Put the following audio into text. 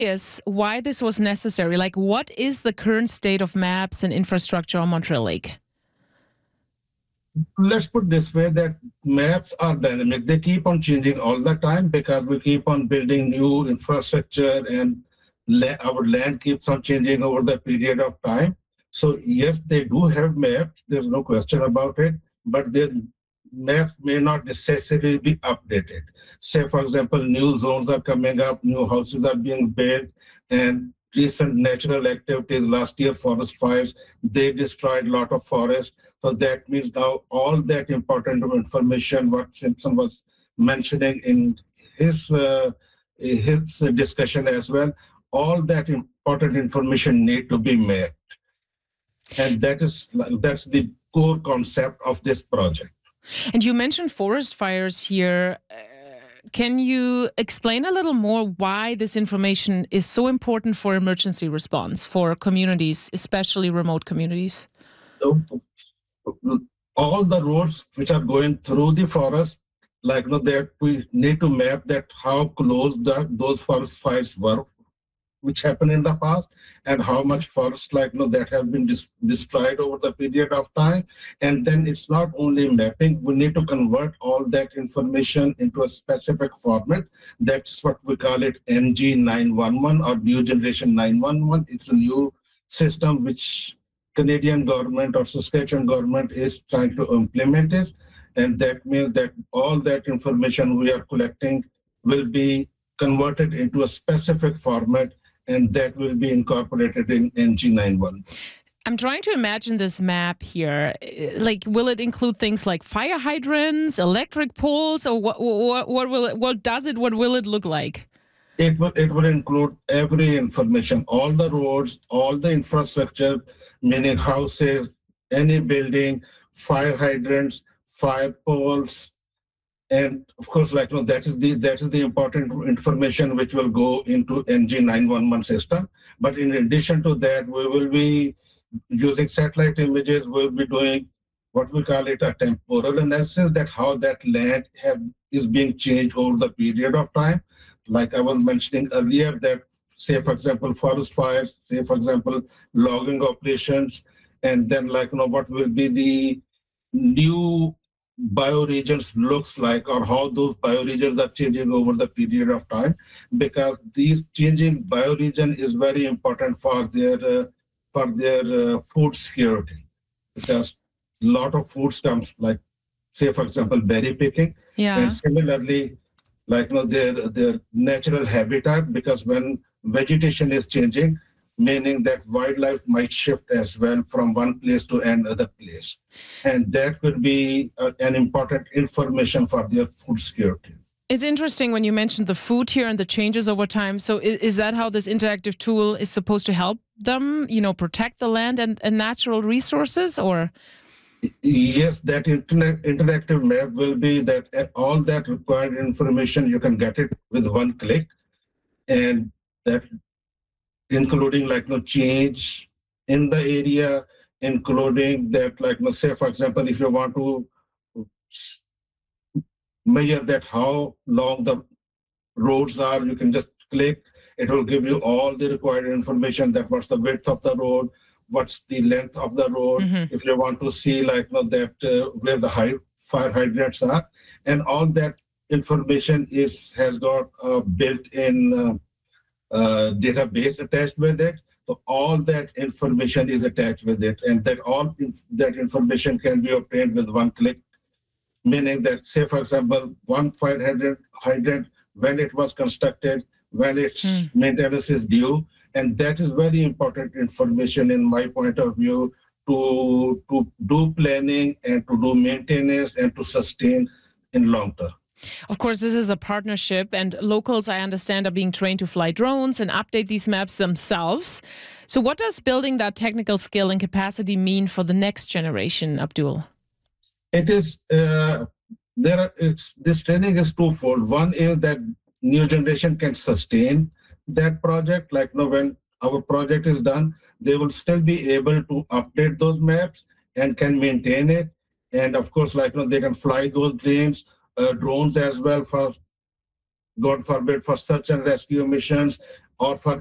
curious why this was necessary. Like, what is the current state of maps and infrastructure on Montreal Lake? Let's put this way, that maps are dynamic. They keep on changing all the time because we keep on building new infrastructure, and our land keeps on changing over the period of time. So yes, they do have maps. There's no question about it, but their maps may not necessarily be updated. Say, for example, new zones are coming up, new houses are being built, and recent natural activities, last year forest fires, they destroyed a lot of forest. So that means now all that important information, what Simpson was mentioning in his discussion as well, all that important information need to be mapped. And that's the core concept of this project. And you mentioned forest fires here. Can you explain a little more why this information is so important for emergency response for communities, especially remote communities? So, all the roads which are going through the forest, like that we need to map that how close those forest fires were, which happened in the past, and how much forest that have been destroyed over the period of time. And then it's not only mapping, we need to convert all that information into a specific format. That's what we call it NG 911 or New Generation 911. It's a new system which Canadian government or Saskatchewan government is trying to implement it. And that means that all that information we are collecting will be converted into a specific format, and that will be incorporated in NG91. I'm trying to imagine this map here. Like, will it include things like fire hydrants, electric poles, or what will it? What will it look like? It will include every information, all the roads, all the infrastructure, meaning houses, any building, fire hydrants, fire poles. And of course, that is the important information which will go into NG 911 system. But in addition to that, we will be using satellite images. We'll be doing what we call it a temporal analysis, that how that land is being changed over the period of time. Like I was mentioning earlier, that say, for example, forest fires, say, for example, logging operations, and then what will be the new bioregions looks like, or how those bioregions are changing over the period of time, because these changing bioregion is very important for their food security, because a lot of foods comes, like say, for example, berry picking, and similarly their natural habitat, because when vegetation is changing, meaning that wildlife might shift as well from one place to another place. And that could be an important information for their food security. It's interesting when you mentioned the food here and the changes over time. So is that how this interactive tool is supposed to help them, protect the land and natural resources, or? Yes, that interactive map will be that all that required information, you can get it with one click, and that including change in the area, including that say, for example, if you want to measure that how long the roads are, you can just click. It will give you all the required information, that what's the width of the road, what's the length of the road, if you want to see that where the fire hydrants are, and all that information has got a built-in database attached with it. So all that information is attached with it, and that all that information can be obtained with one click, meaning that, say, for example, one fire hydrant, when it was constructed, when its maintenance is due. And that is very important information in my point of view, to do planning and to do maintenance and to sustain in long term. Of course, this is a partnership, and locals, I understand, are being trained to fly drones and update these maps themselves. So what does building that technical skill and capacity mean for the next generation, Abdul? It is, this training is twofold. One is that new generation can sustain that project. When our project is done, they will still be able to update those maps and can maintain it. And of course, they can fly those drones as well, for God forbid, for search and rescue missions, or for